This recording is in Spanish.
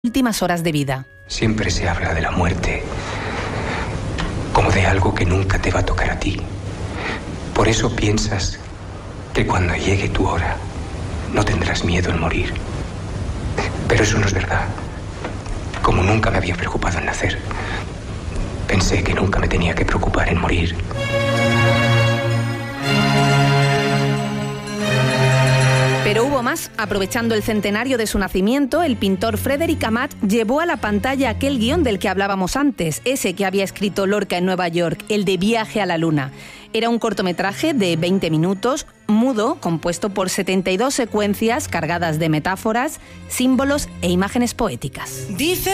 Últimas horas de vida. Siempre se habla de la muerte como de algo que nunca te va a tocar a ti. Por eso piensas que cuando llegue tu hora no tendrás miedo en morir. Pero eso no es verdad. Como nunca me había preocupado en nacer, pensé que nunca me tenía que preocupar en morir. Pero hubo más. Aprovechando el centenario de su nacimiento, el pintor Frédéric Amat llevó a la pantalla aquel guión del que hablábamos antes, ese que había escrito Lorca en Nueva York, el de Viaje a la Luna. Era un cortometraje de 20 minutos, mudo, compuesto por 72 secuencias cargadas de metáforas, símbolos e imágenes poéticas.